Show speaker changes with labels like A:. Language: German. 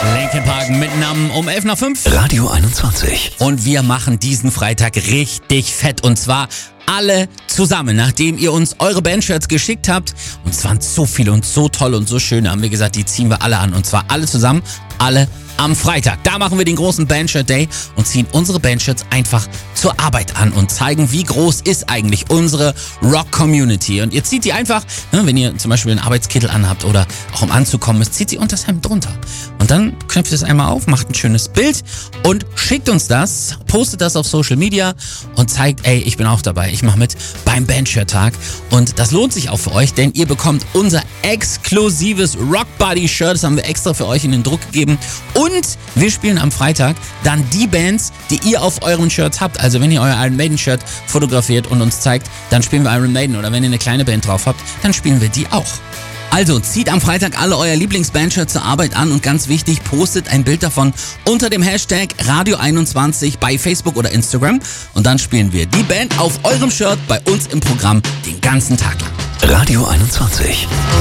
A: Linkin Park mit Namen um 11:05
B: Radio 21.
A: Und wir machen diesen Freitag richtig fett. Und zwar alle zusammen. Nachdem ihr uns eure Bandshirts geschickt habt, und es waren so viele und so toll und so schöne, haben wir gesagt, die ziehen wir alle an. Und zwar alle zusammen, alle am Freitag. Da machen wir den großen Bandshirt Day und ziehen unsere Bandshirts einfach zur Arbeit an und zeigen, wie groß ist eigentlich unsere Rock-Community. Und ihr zieht die einfach, wenn ihr zum Beispiel einen Arbeitskittel anhabt oder auch um anzukommen ist, zieht sie unter das Hemd drunter. Und dann knöpft ihr es einmal auf, macht ein schönes Bild und schickt uns das, postet das auf Social Media und zeigt, ey, ich bin auch dabei, ich mache mit beim Bandshirt-Tag. Und das lohnt sich auch für euch, denn ihr bekommt unser exklusives Rock-Buddy-Shirt, das haben wir extra für euch in den Druck gegeben. Und wir spielen am Freitag dann die Bands, die ihr auf euren Shirts habt. Also wenn ihr euer Iron Maiden Shirt fotografiert und uns zeigt, dann spielen wir Iron Maiden. Oder wenn ihr eine kleine Band drauf habt, dann spielen wir die auch. Also zieht am Freitag alle euer Lieblingsbandshirts zur Arbeit an und ganz wichtig, postet ein Bild davon unter dem Hashtag Radio21 bei Facebook oder Instagram. Und dann spielen wir die Band auf eurem Shirt bei uns im Programm den ganzen Tag lang.
B: Radio 21.